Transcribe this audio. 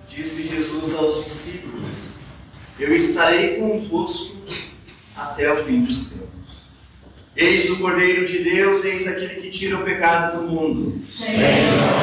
disse Jesus aos discípulos: eu estarei convosco até o fim dos tempos. Eis o Cordeiro de Deus, eis aquele que tira o pecado do mundo. Senhor,